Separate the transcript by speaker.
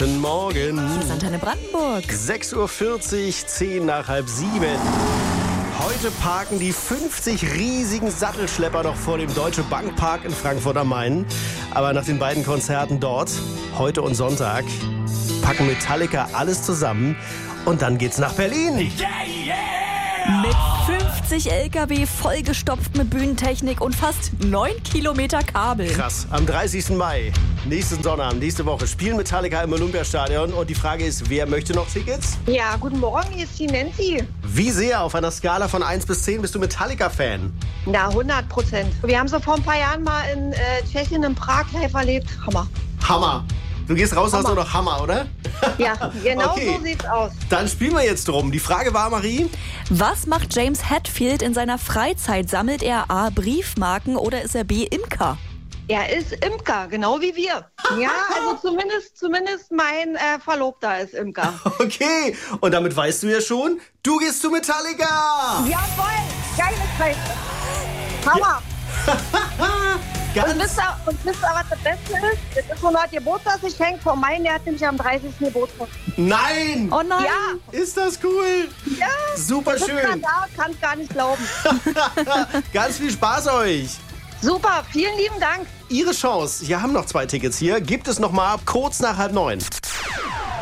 Speaker 1: Guten Morgen.
Speaker 2: Hier ist Antenne Brandenburg.
Speaker 1: 6.40 Uhr, 10 nach halb 7. Heute parken die 50 riesigen Sattelschlepper noch vor dem Deutsche Bank Park in Frankfurt am Main. Aber nach den beiden Konzerten dort, heute und Sonntag, packen Metallica alles zusammen und dann geht's nach Berlin.
Speaker 2: Mit 50 LKW vollgestopft mit Bühnentechnik und fast 9 Kilometer Kabel.
Speaker 1: Krass. Am 30. Mai, nächsten Sonnabend, nächste Woche, spielen Metallica im Olympiastadion. Und die Frage ist, wer möchte noch Tickets?
Speaker 3: Ja, guten Morgen, hier ist die Nancy.
Speaker 1: Wie sehr auf einer Skala von 1 bis 10 bist du Metallica-Fan?
Speaker 3: Na, 100%. Wir haben sie vor ein paar Jahren mal in Tschechien, in Prag live erlebt. Hammer.
Speaker 1: Hammer. Du gehst raus, hast
Speaker 3: Hammer.
Speaker 1: du noch Hammer, oder?
Speaker 3: Ja, genau
Speaker 1: Okay.
Speaker 3: so sieht's aus.
Speaker 1: Dann spielen wir jetzt drum. Die Frage war, Marie?
Speaker 2: Was macht James Hetfield in seiner Freizeit? Sammelt er A. Briefmarken oder ist er B. Imker?
Speaker 3: Er ist Imker, genau wie wir. Ja, also zumindest mein Verlobter ist Imker.
Speaker 1: Okay, und damit weißt du ja schon, du gehst zu Metallica!
Speaker 3: Jawohl, geile Zeit. Hammer. Und wisst ihr, was das Beste ist? Das ist so eine Art Geburtstagsgeschenk von meinem, der hat nämlich am 30. Geburtstag.
Speaker 1: Nein!
Speaker 2: Oh nein!
Speaker 3: Ja,
Speaker 1: Ist das cool?
Speaker 3: ja.
Speaker 1: Super
Speaker 3: Ich bin
Speaker 1: schön.
Speaker 3: da, kann's gar nicht glauben.
Speaker 1: Ganz viel Spaß euch.
Speaker 3: Super, vielen lieben Dank.
Speaker 1: Ihre Chance, wir haben noch 2 Tickets hier, gibt es noch mal kurz nach 8:30.